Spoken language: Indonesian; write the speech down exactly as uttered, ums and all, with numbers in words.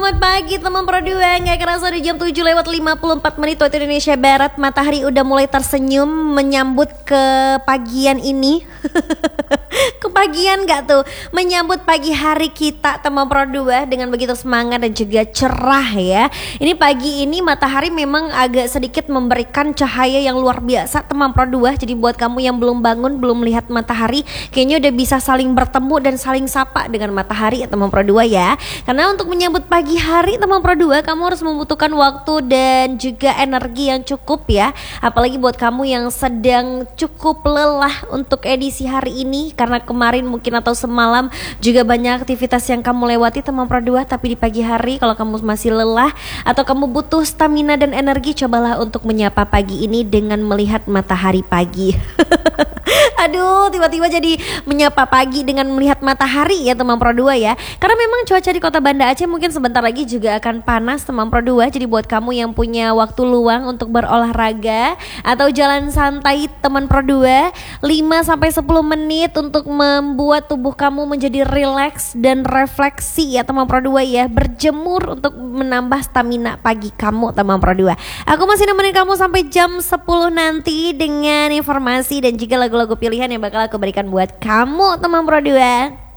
Selamat pagi teman Pro dua. Nggak kerasa di jam tujuh lewat lima puluh empat menit waktu Indonesia Barat. Matahari udah mulai tersenyum menyambut kepagian ini. Kepagian gak tuh? Menyambut pagi hari kita teman Pro dua dengan begitu semangat dan juga cerah ya. Ini pagi ini matahari memang agak sedikit memberikan cahaya yang luar biasa teman Pro dua. Jadi buat kamu yang belum bangun, belum melihat matahari, kayaknya udah bisa saling bertemu dan saling sapa dengan matahari ya teman Pro dua ya. Karena untuk menyambut pagi hari teman Pro dua, kamu harus membutuhkan waktu dan juga energi yang cukup ya. Apalagi buat kamu yang sedang cukup lelah untuk edisi hari ini, karena kemarin mungkin atau semalam juga banyak aktivitas yang kamu lewati teman Pro dua. Tapi di pagi hari kalau kamu masih lelah atau kamu butuh stamina dan energi, cobalah untuk menyapa pagi ini dengan melihat matahari pagi. Aduh, tiba-tiba jadi menyapa pagi dengan melihat matahari ya teman Pro dua ya. Karena memang cuaca di Kota Banda Aceh mungkin sebentar lagi juga akan panas teman Pro dua. Jadi buat kamu yang punya waktu luang untuk berolahraga atau jalan santai teman Pro dua, lima sampai sepuluh menit untuk membuat tubuh kamu menjadi rileks dan refleksi ya teman Pro dua ya. Berjemur untuk menambah stamina pagi kamu teman Pro dua. Aku masih nemenin kamu sampai jam sepuluh nanti dengan informasi dan juga lagu-lagu pilihan yang bakal aku berikan buat kamu teman Pro dua.